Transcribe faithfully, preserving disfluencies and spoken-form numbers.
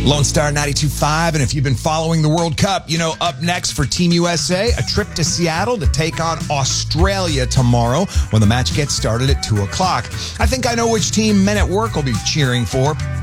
Lone Star ninety-two point five, and if you've been following the World Cup, you know, up next for Team U S A, a trip to Seattle to take on Australia tomorrow when the match gets started at two o'clock. I think I know which team Men at Work will be cheering for.